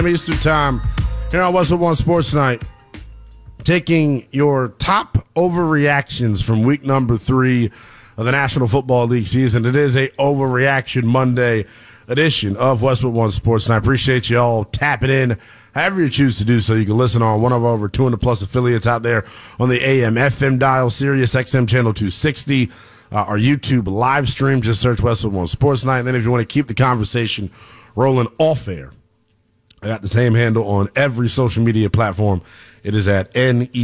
Eastern time here on Westwood One Sports Night, taking your top overreactions from week number 3 of the National Football League season. It is a Overreaction Monday edition of Westwood One Sports Night. I appreciate you all tapping in however you choose to do so. You can listen on one of our over 200 plus affiliates out there on the AM FM dial, Sirius XM channel 260, our YouTube live stream. Just search Westwood One Sports Night. And then if you want to keep the conversation rolling off air, I got the same handle on every social media platform. It is at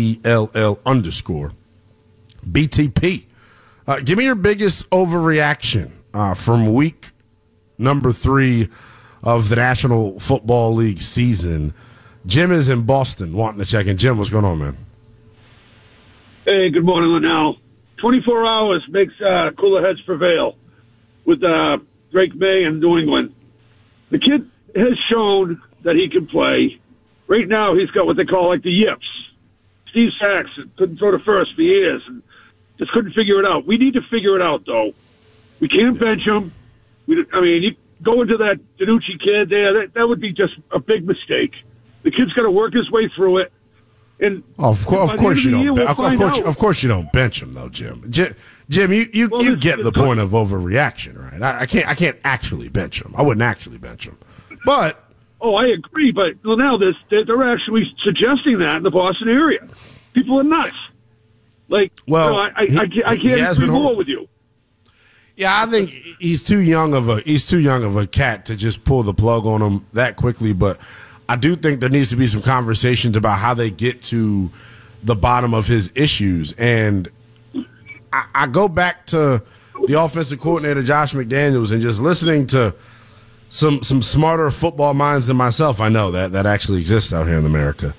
NELL_BTP. Give me your biggest overreaction from week number 3 of the National Football League season. Jim is in Boston wanting to check in. Jim, what's going on, man? Hey, good morning, Linnell. 24 hours makes cooler heads prevail with Drake May in New England. The kid has shown that he can play. Right now, he's got what they call like the yips. Steve Saxon couldn't throw to first for years and just couldn't figure it out. We need to figure it out, though. We can't bench him. You go into that Danucci kid there, that would be just a big mistake. The kid's got to work his way through it. And of course you don't. Of course you don't bench him, though, Jim. Jim, you get the point of overreaction, right? I can't actually bench him. I wouldn't actually bench him, but. Oh, I agree, but now they're actually suggesting that in the Boston area. People are nuts. I can't agree more with you. Yeah, I think he's too young of a cat to just pull the plug on him that quickly. But I do think there needs to be some conversations about how they get to the bottom of his issues. And I go back to the offensive coordinator Josh McDaniels and just listening to some smarter football minds than myself. I know that actually exists out here in America.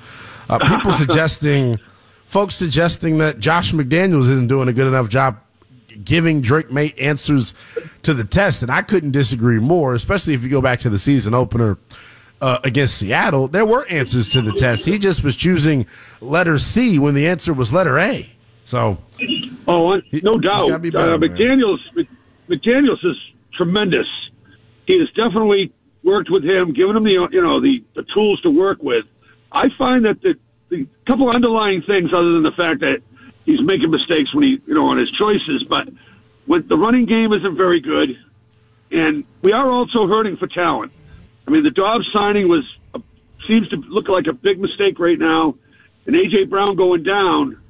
Folks suggesting that Josh McDaniels isn't doing a good enough job giving Drake May answers to the test, and I couldn't disagree more, especially if you go back to the season opener against Seattle. There were answers to the test. He just was choosing letter C when the answer was letter A. So, no doubt. McDaniels is tremendous. He has definitely worked with him, given him the tools to work with. I find that the couple underlying things, other than the fact that he's making mistakes when on his choices, but when the running game isn't very good, and we are also hurting for talent. I mean, the Dobbs signing seems to look like a big mistake right now, and A.J. Brown going down.